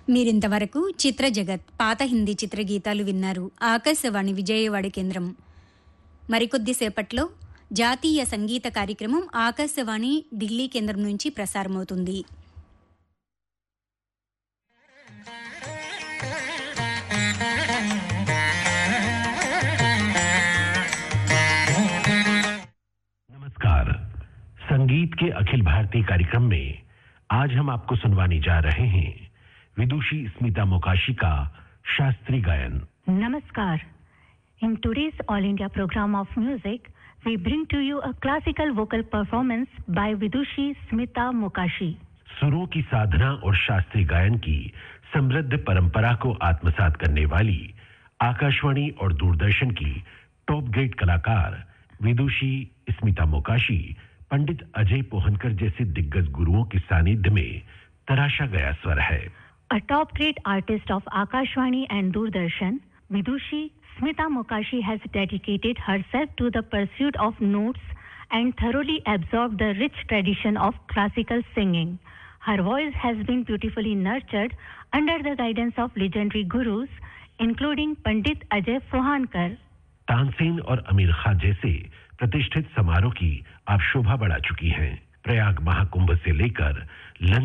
మీరింతవరకు చిత్ర జగత్ పాత హిందీ చిత్ర గీతాలు విన్నారు. ఆకాశవాణి విజయవాడ కేంద్రం. మరికొద్దిసేపట్లో జాతీయ సంగీత కార్యక్రమం ఆకాశవాణి ఢిల్లీ కేంద్రం నుంచి ప్రసారమవుతుంది. नमस्कार. संगीत के अखिल भारतीय कार्यक्रम में आज हम आपको सुनवाने जा रहे हैं विदुषी स्मिता मोकाशी का शास्त्रीय गायन. Namaskar. In today's All India program of music, we bring to you a classical vocal performance by Vidushi Smita Mokashi. सुरों की साधना और शास्त्रीय गायन की समृद्ध परंपरा को आत्मसात करने वाली आकाशवाणी और दूरदर्शन की टॉप ग्रेड कलाकार विदुषी स्मिता मोकाशी पंडित अजय पोहनकर जैसे दिग्गज गुरुओं के सानिध्य में तराशा गया स्वर है. A top grade artist of Akashvani and Doordarshan, Vidushi Smita Mokashi has dedicated herself to the pursuit of notes and thoroughly absorbed the rich tradition of classical singing. Her voice has been beautifully nurtured under the guidance of legendary gurus, including Pandit Ajay Pohankar. Tansen और अमीर खान जैसे प्रतिष्ठित समारोह की आप शोभा बढ़ा चुकी हैं. प्रयाग महाकुंभ से लेकर लंदन